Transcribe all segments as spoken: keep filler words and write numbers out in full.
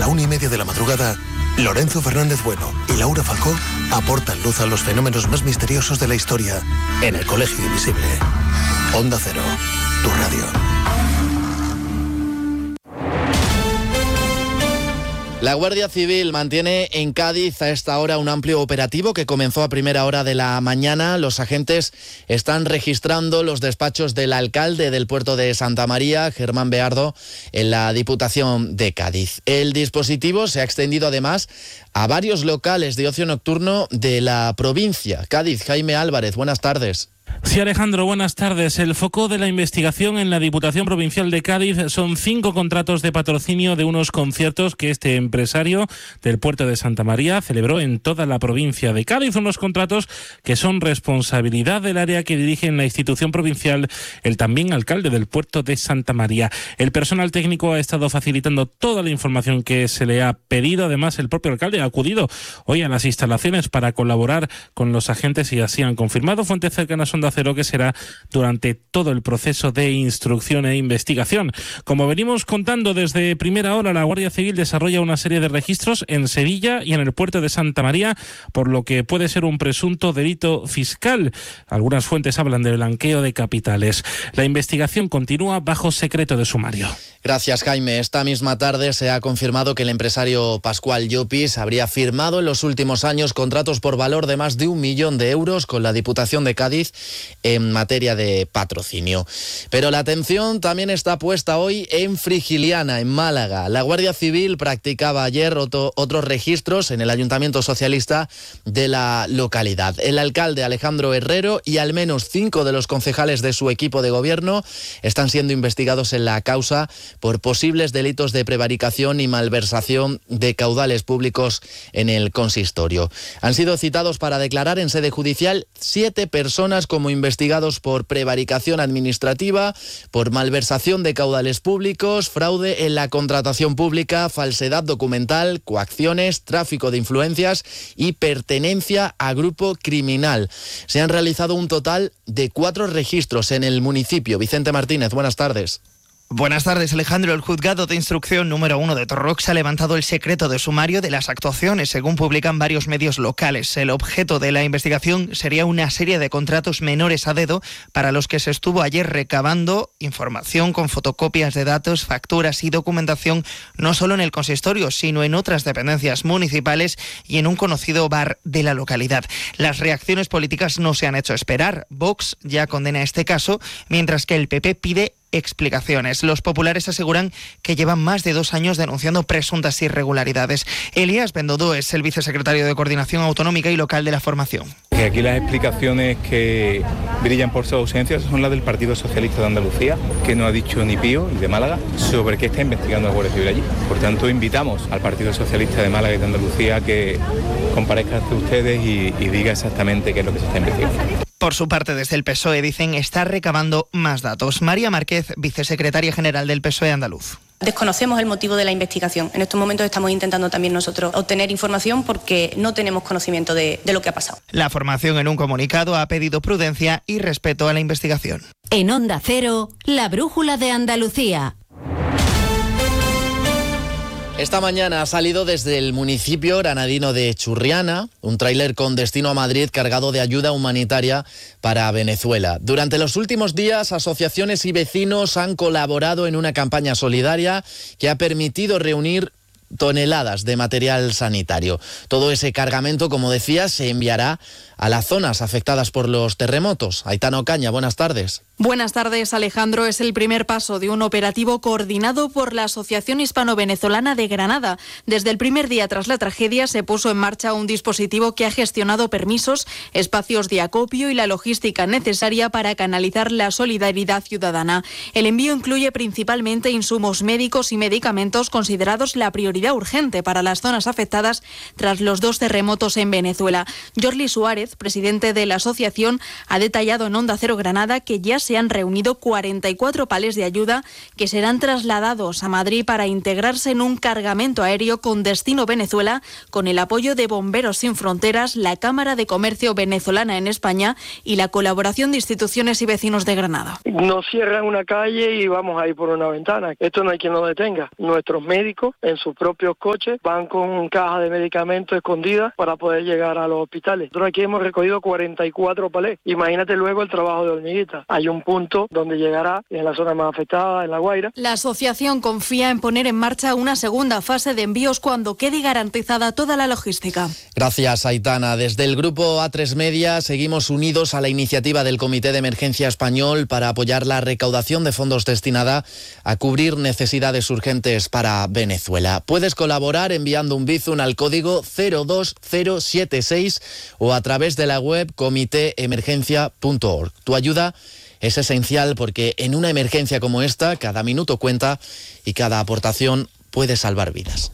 la una y media de la madrugada, Lorenzo Fernández Bueno y Laura Falcó aportan luz a los fenómenos más misteriosos de la historia en el Colegio Invisible. Onda Cero, tu radio. La Guardia Civil mantiene en Cádiz a esta hora un amplio operativo que comenzó a primera hora de la mañana. Los agentes están registrando los despachos del alcalde del puerto de Santa María, Germán Beardo, en la Diputación de Cádiz. El dispositivo se ha extendido además a varios locales de ocio nocturno de la provincia. Cádiz, Jaime Álvarez, buenas tardes. Sí, Alejandro, buenas tardes. El foco de la investigación en la Diputación Provincial de Cádiz son cinco contratos de patrocinio de unos conciertos que este empresario del puerto de Santa María celebró en toda la provincia de Cádiz. Unos contratos que son responsabilidad del área que dirige en la institución provincial el también alcalde del puerto de Santa María. El personal técnico ha estado facilitando toda la información que se le ha pedido. Además, el propio alcalde ha acudido hoy a las instalaciones para colaborar con los agentes y así han confirmado fuentes cercanas a Onda Cero que será durante todo el proceso de instrucción e investigación. Como venimos contando desde primera hora, la Guardia Civil desarrolla una serie de registros en Sevilla y en el puerto de Santa María, por lo que puede ser un presunto delito fiscal. Algunas fuentes hablan de blanqueo de capitales. La investigación continúa bajo secreto de sumario. Gracias, Jaime. Esta misma tarde se ha confirmado que el empresario Pascual Llopis habría firmado en los últimos años contratos por valor de más de un millón de euros con la Diputación de Cádiz en materia de patrocinio. Pero la atención también está puesta hoy en Frigiliana, en Málaga. La Guardia Civil practicaba ayer otro, otros registros en el Ayuntamiento Socialista de la localidad. El alcalde Alejandro Herrero y al menos cinco de los concejales de su equipo de gobierno están siendo investigados en la causa por posibles delitos de prevaricación y malversación de caudales públicos en el consistorio. Han sido citados para declarar en sede judicial siete personas como investigados por prevaricación administrativa, por malversación de caudales públicos, fraude en la contratación pública, falsedad documental, coacciones, tráfico de influencias y pertenencia a grupo criminal. Se han realizado un total de cuatro registros en el municipio. Vicente Martínez, buenas tardes. Buenas tardes, Alejandro. El juzgado de instrucción número uno de Torrox ha levantado el secreto de sumario de las actuaciones, según publican varios medios locales. El objeto de la investigación sería una serie de contratos menores a dedo para los que se estuvo ayer recabando información con fotocopias de datos, facturas y documentación, no solo en el consistorio, sino en otras dependencias municipales y en un conocido bar de la localidad. Las reacciones políticas no se han hecho esperar. Vox ya condena este caso, mientras que el P P pide explicaciones. Los populares aseguran que llevan más de dos años denunciando presuntas irregularidades. Elías Bendodo es el vicesecretario de Coordinación Autonómica y Local de la formación. Que aquí las explicaciones que brillan por su ausencia son las del Partido Socialista de Andalucía, que no ha dicho ni pío, y de Málaga, sobre qué está investigando la Guardia Civil allí. Por tanto, invitamos al Partido Socialista de Málaga y de Andalucía a que comparezca ante ustedes y, y diga exactamente qué es lo que se está investigando. Por su parte, desde el P S O E dicen estar recabando más datos. María Márquez, vicesecretaria general del P S O E andaluz. Desconocemos el motivo de la investigación. En estos momentos estamos intentando también nosotros obtener información porque no tenemos conocimiento de, de lo que ha pasado. La formación en un comunicado ha pedido prudencia y respeto a la investigación. En Onda Cero, la brújula de Andalucía. Esta mañana ha salido desde el municipio granadino de Churriana un tráiler con destino a Madrid cargado de ayuda humanitaria para Venezuela. Durante los últimos días, asociaciones y vecinos han colaborado en una campaña solidaria que ha permitido reunir toneladas de material sanitario. Todo ese cargamento, como decía, se enviará a las zonas afectadas por los terremotos. Aitana Ocaña, buenas tardes. Buenas tardes, Alejandro. Es el primer paso de un operativo coordinado por la Asociación Hispano-Venezolana de Granada. Desde el primer día tras la tragedia se puso en marcha un dispositivo que ha gestionado permisos, espacios de acopio y la logística necesaria para canalizar la solidaridad ciudadana. El envío incluye principalmente insumos médicos y medicamentos considerados la prioridad urgente para las zonas afectadas tras los dos terremotos en Venezuela. Jorli Suárez, presidente de la asociación, ha detallado en Onda Cero Granada que ya se han reunido cuarenta y cuatro palés de ayuda que serán trasladados a Madrid para integrarse en un cargamento aéreo con destino Venezuela, con el apoyo de Bomberos Sin Fronteras, la Cámara de Comercio Venezolana en España y la colaboración de instituciones y vecinos de Granada. Nos cierran una calle y vamos a ir por una ventana. Esto no hay quien lo detenga. Nuestros médicos, en sus propios propios coches, van con cajas de medicamentos escondidas para poder llegar a los hospitales. Nosotros aquí hemos recogido cuarenta y cuatro palés. Imagínate luego el trabajo de hormiguita. Hay un punto donde llegará en la zona más afectada, en La Guaira. La asociación confía en poner en marcha una segunda fase de envíos cuando quede garantizada toda la logística. Gracias, Aitana. Desde el grupo A tres Media seguimos unidos a la iniciativa del Comité de Emergencia Español para apoyar la recaudación de fondos destinada a cubrir necesidades urgentes para Venezuela. Puedes colaborar enviando un bizum al código cero dos cero siete seis o a través de la web comité emergencia punto org. Tu ayuda es esencial porque en una emergencia como esta, cada minuto cuenta y cada aportación puede salvar vidas.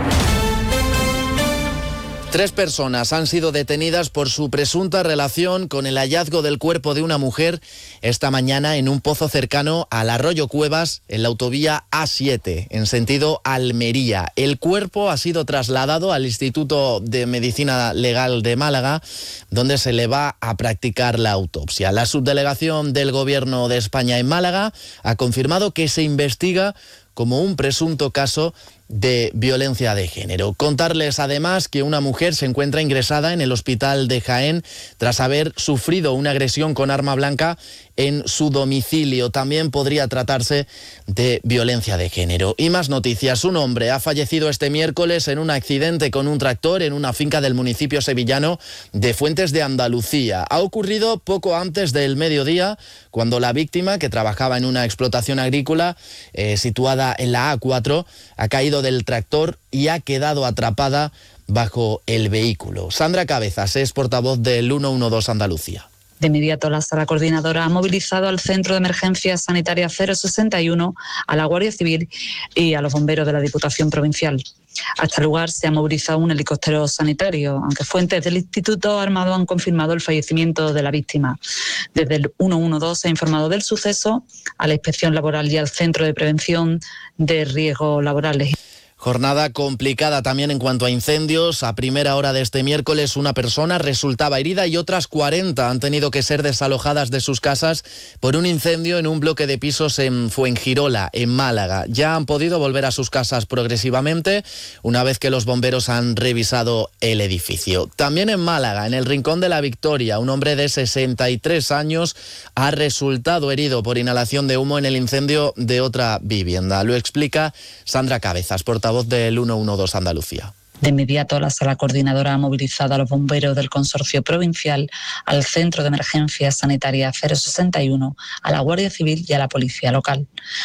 Tres personas han sido detenidas por su presunta relación con el hallazgo del cuerpo de una mujer esta mañana en un pozo cercano al Arroyo Cuevas, en la autovía A siete, en sentido Almería. El cuerpo ha sido trasladado al Instituto de Medicina Legal de Málaga, donde se le va a practicar la autopsia. La subdelegación del Gobierno de España en Málaga ha confirmado que se investiga como un presunto caso de violencia de género. Contarles además que una mujer se encuentra ingresada en el hospital de Jaén tras haber sufrido una agresión con arma blanca en su domicilio. También podría tratarse de violencia de género. Y más noticias. Un hombre ha fallecido este miércoles en un accidente con un tractor en una finca del municipio sevillano de Fuentes de Andalucía. Ha ocurrido poco antes del mediodía, cuando la víctima, que trabajaba en una explotación agrícola eh, situada en la A cuatro, ha caído del tractor y ha quedado atrapada bajo el vehículo. Sandra Cabezas es portavoz del ciento doce Andalucía. De inmediato, la sala coordinadora ha movilizado al Centro de Emergencias Sanitarias cero sesenta y uno, a la Guardia Civil y a los bomberos de la Diputación Provincial. Hasta el lugar se ha movilizado un helicóptero sanitario, aunque fuentes del Instituto Armado han confirmado el fallecimiento de la víctima. Desde el ciento doce se ha informado del suceso a la Inspección Laboral y al Centro de Prevención de Riesgos Laborales. Jornada complicada también en cuanto a incendios. A primera hora de este miércoles una persona resultaba herida y otras cuarenta han tenido que ser desalojadas de sus casas por un incendio en un bloque de pisos en Fuengirola, en Málaga. Ya han podido volver a sus casas progresivamente una vez que los bomberos han revisado el edificio. También en Málaga, en el Rincón de la Victoria, un hombre de sesenta y tres años ha resultado herido por inhalación de humo en el incendio de otra vivienda. Lo explica Sandra Cabezas, portavoz del ciento doce Andalucía. De inmediato, la sala coordinadora ha movilizado a los bomberos del Consorcio Provincial, al Centro de Emergencias Sanitarias cero sesenta y uno, a la Guardia Civil y a la Policía Local.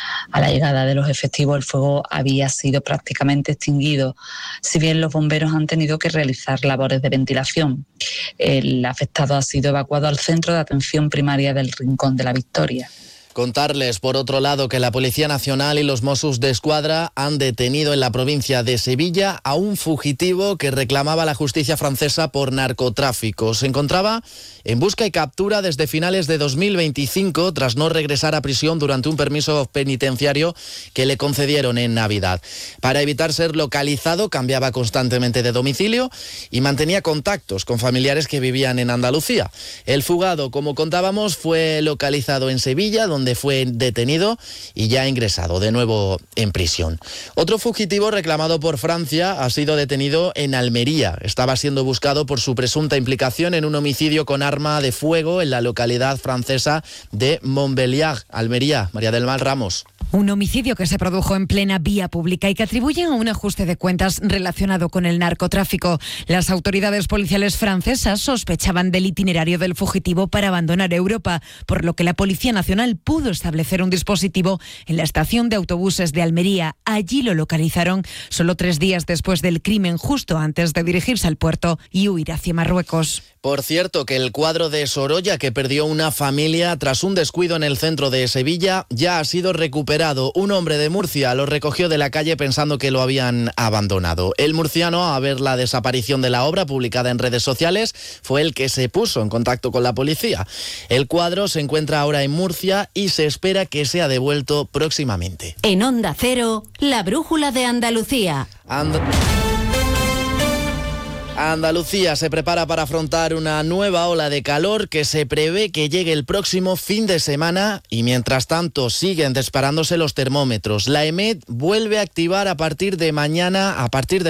A la llegada de los efectivos, el fuego había sido prácticamente extinguido, si bien los bomberos han tenido que realizar labores de ventilación. El afectado ha sido evacuado al Centro de Atención Primaria del Rincón de la Victoria. Contarles, por otro lado, que la Policía Nacional y los Mossos d'Esquadra han detenido en la provincia de Sevilla a un fugitivo que reclamaba la justicia francesa por narcotráfico. Se encontraba en busca y captura desde finales de dos mil veinticinco, tras no regresar a prisión durante un permiso penitenciario que le concedieron en Navidad. Para evitar ser localizado, cambiaba constantemente de domicilio y mantenía contactos con familiares que vivían en Andalucía. El fugado, como contábamos, fue localizado en Sevilla, donde donde fue detenido y ya ingresado de nuevo en prisión. Otro fugitivo reclamado por Francia ha sido detenido en Almería. Estaba siendo buscado por su presunta implicación en un homicidio con arma de fuego en la localidad francesa de Montbéliard, Almería. María del Mar Ramos. Un homicidio que se produjo en plena vía pública y que atribuyen a un ajuste de cuentas relacionado con el narcotráfico. Las autoridades policiales francesas sospechaban del itinerario del fugitivo para abandonar Europa, por lo que la Policía Nacional pudo establecer un dispositivo en la estación de autobuses de Almería. Allí lo localizaron solo tres días después del crimen, justo antes de dirigirse al puerto y huir hacia Marruecos. Por cierto, que el cuadro de Sorolla, que perdió una familia tras un descuido en el centro de Sevilla, ya ha sido recuperado. Un hombre de Murcia lo recogió de la calle pensando que lo habían abandonado. El murciano, a ver la desaparición de la obra publicada en redes sociales, fue el que se puso en contacto con la policía. El cuadro se encuentra ahora en Murcia y se espera que sea devuelto próximamente. En Onda Cero, la brújula de Andalucía. And... Andalucía se prepara para afrontar una nueva ola de calor que se prevé que llegue el próximo fin de semana y mientras tanto siguen disparándose los termómetros. La EMET vuelve a activar a partir de mañana, a partir de